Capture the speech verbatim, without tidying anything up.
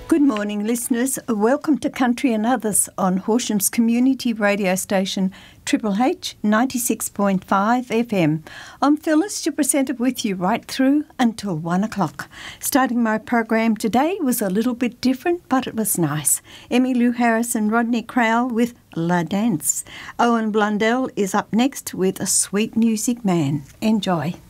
Good morning, listeners. Welcome to Country and Others on Horsham's community radio station, Triple H ninety-six point five F M. I'm Phyllis, your presenter, with you right through until one o'clock. Starting my program today was a little bit different, but it was nice. Emmylou Harris and Rodney Crowell with La Dance. Owen Blundell is up next with A Sweet Music Man. Enjoy.